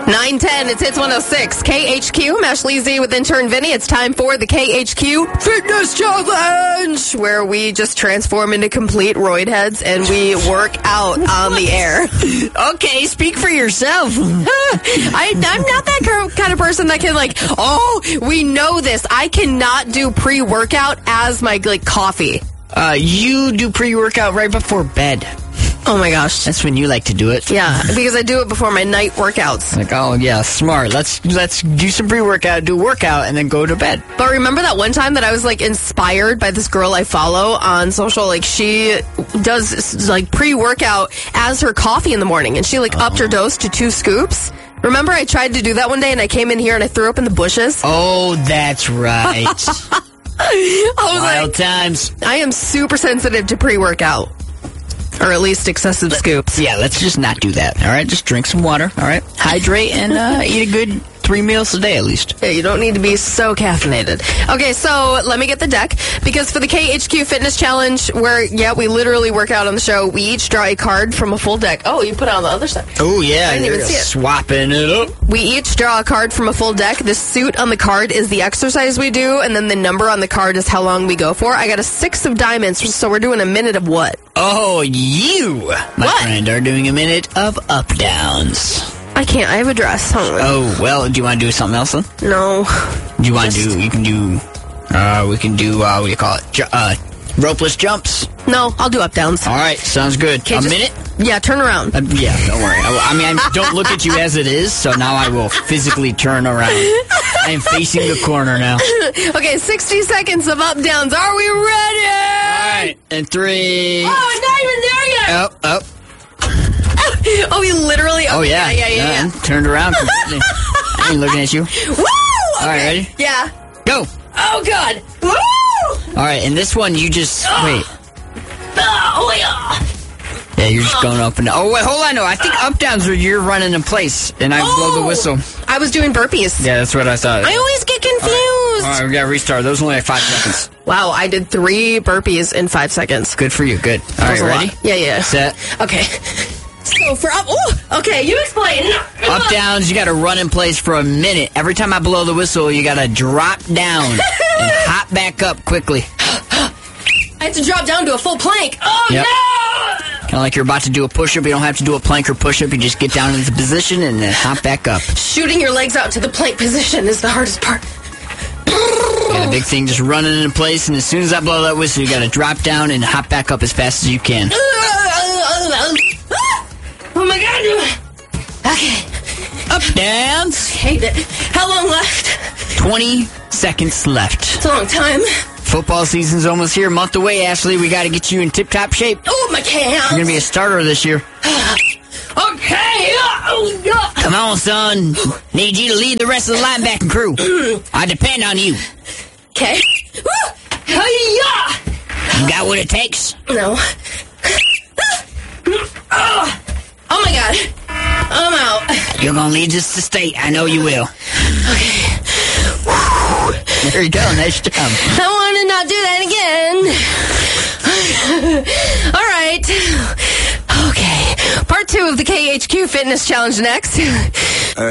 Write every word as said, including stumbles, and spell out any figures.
nine ten, it's Hits one oh six. K H Q, Mash Leezy with intern Vinny. It's time for the K H Q Fitness Challenge, where we just transform into complete roid heads and we work out on the air. Okay, speak for yourself. I, I'm not that kind of person that can, like, oh, we know this. I cannot do pre-workout as my, like, coffee. Uh, you do pre-workout right before bed. Oh my gosh. That's when you like to do it. Yeah, because I do it before my night workouts. Like, oh yeah, smart. Let's let's do some pre-workout, do a workout, and then go to bed. But remember that one time that I was, like, inspired by this girl I follow on social? Like, she does, like, pre-workout as her coffee in the morning, and she, like, oh. upped her dose to two scoops. Remember I tried to do that one day, and I came in here and I threw up in the bushes? Oh, that's right. I was Wild like, times. I am super sensitive to pre-workout. Or at least excessive scoops. Yeah, let's just not do that, all right? Just drink some water, all right? Hydrate and uh, eat a good three meals a day at least. Yeah, you don't need to be so caffeinated. Okay, so let me get the deck. Because for the K H Q Fitness Challenge, where, yeah, we literally work out on the show, we each draw a card from a full deck. Oh, you put it on the other side. Oh, yeah. I didn't even see it. Swapping it up. We each draw a card from a full deck. The suit on the card is the exercise we do, and then the number on the card is how long we go for. I got a six of diamonds, so we're doing a minute of what? Oh, you, my what? friend, are doing a minute of up-downs. I can't. I have a dress. Oh, well, do you want to do something else then? No. Do you want to Just... do, you can do, uh, we can do, uh, what do you call it? Ju- uh, ropeless jumps. No, I'll do up-downs. All right, sounds good. Okay, a just, minute? Yeah, turn around. Uh, yeah, don't worry. I, I mean, I don't look at you as it is, so now I will physically turn around. I am facing the corner now. Okay, sixty seconds of up-downs. Are we ready? All right, and three. Oh, not even there yet. Up, up. Oh, he literally... Okay, oh, yeah. Yeah, yeah, yeah. yeah. yeah. Turned around completely. I ain't looking at you. Woo! Okay. All right, ready? Yeah. Go. Oh, God. Woo! All right, and this one, you just... Oh. Wait. Oh, yeah. Yeah, you're just going up and down. Oh, wait, hold on. No, I think up-downs where you're running in place, and I oh, blow the whistle. I was doing burpees. Yeah, that's what I thought. I always get confused. All right, All right we got to restart. Those are only like five seconds. Wow, I did three burpees in five seconds. Good for you. Good. All right, ready? Yeah, yeah. Set. Okay. So for up... Oh, okay, you explain. Up-downs, you got to run in place for a minute. Every time I blow the whistle, you got to drop down and hop back up quickly. I have to drop down to a full plank. Oh, yep. no! Kind of like you're about to do a push-up. You don't have to do a plank or push-up. You just get down into the position and then hop back up. Shooting your legs out to the plank position is the hardest part. Yeah, the big thing, just running in place, and as soon as I blow that whistle, you got to drop down and hop back up as fast as you can. Oh, my God. Okay. Up-downs. Hate it. How long left? twenty seconds left. It's a long time. Football season's almost here. A month away, Ashley. We got to get you in tip-top shape. Oh, my calves. You're going to be a starter this year. Okay. Oh, God. Come on, son. Need you to lead the rest of the linebacking crew. I depend on you. Okay. You got what it takes? No. Oh, oh my God. I'm out. You're going to lead us to state. I know you will. Okay. There you go. Nice job. I want to not do that again. All right. Okay. Part two of the K H Q Fitness Challenge next.